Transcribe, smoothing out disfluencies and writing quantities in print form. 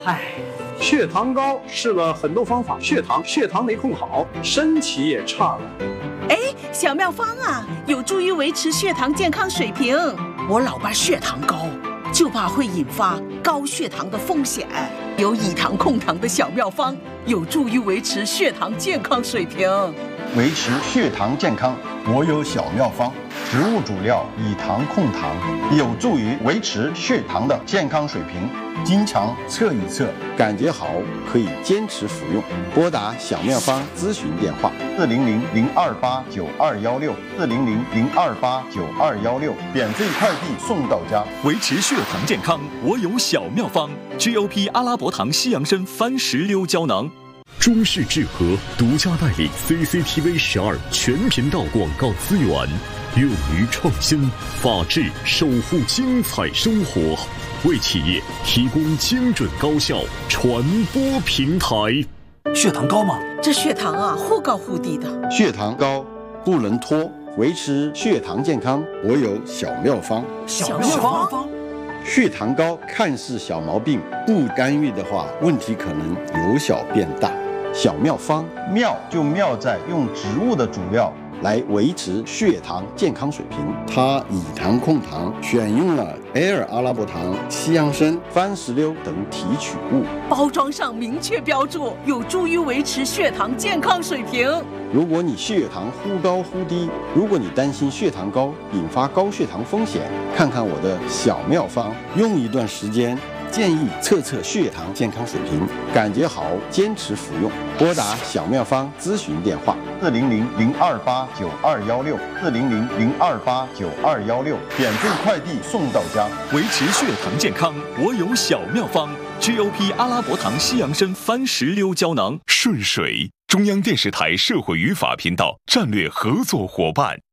血糖高试了很多方法，血糖没控好，身体也差了。 小妙方啊，有助于维持血糖健康水平。我老爸血糖高，就怕会引发高血糖的风险。有以糖控糖的小妙方，有助于维持血糖健康水平。 维持血糖健康，我有小妙方。植物主料以糖控糖，有助于维持血糖的健康水平。经常测一测，感觉好可以坚持服用。拨打小妙方咨询电话：400-028-9216，400-028-9216，免费快递送到家。 维持血糖健康，我有小妙方 ：GOP 阿拉伯糖西洋参番石榴胶囊。 中视智和独家代理 CCTV12全频道广告资源，勇于创新，法治守护精彩生活，为企业提供精准高效传播平台。 血糖高吗？ 这血糖啊，忽高忽低的。 血糖高不能拖，维持血糖健康，我有小妙方。 小妙方。 血糖高看似小毛病，不干预的话，问题可能由小变大。小妙方妙就妙在用植物的主料来维持血糖健康水平。它以糖控糖，选用了埃尔阿拉伯糖、西洋参、番石榴等提取物， 包装上明确标注，有助于维持血糖健康水平。 如果你血糖忽高忽低，如果你担心血糖高引发高血糖风险，看看我的小妙方，用一段时间，建议测测血糖健康水平，感觉好坚持服用。拨打小妙方咨询电话：400-028-9216，400-028-9216，免费快递送到家。 维持血糖健康，我有小妙方 ：GOP 阿拉伯糖西洋参番石榴胶囊。顺水，中央电视台社会与法频道战略合作伙伴。